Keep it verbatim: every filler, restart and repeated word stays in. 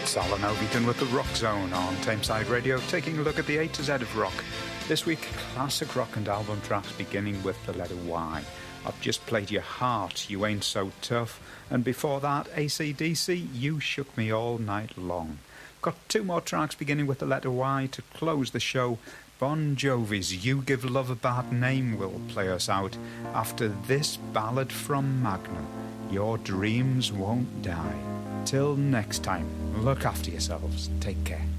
Alan Overton with the Rock Zone on Tameside Radio, taking a look at the A to Z of rock. This week, classic rock and album tracks beginning with the letter Y. I've just played Your Heart, You Ain't So Tough, and before that, A C D C, You Shook Me All Night Long. Got two more tracks beginning with the letter Y to close the show. Bon Jovi's You Give Love a Bad Name will play us out after this ballad from Magnum, Your Dreams Won't Die. Till next time, look after yourselves. Take care.